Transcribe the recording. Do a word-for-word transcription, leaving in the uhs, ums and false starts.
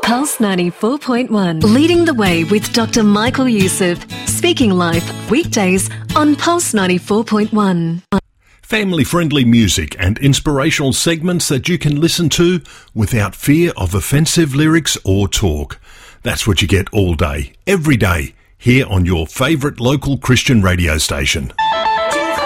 Pulse ninety-four point one. Leading the way with Doctor Michael Youssef. Speaking Life, weekdays on Pulse ninety-four point one. Family-friendly music and inspirational segments that you can listen to without fear of offensive lyrics or talk. That's what you get all day, every day, here on your favourite local Christian radio station.